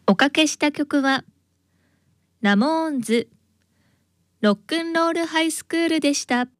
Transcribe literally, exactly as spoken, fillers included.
おかけした曲はラモーンズロックンロールハイスクールでした。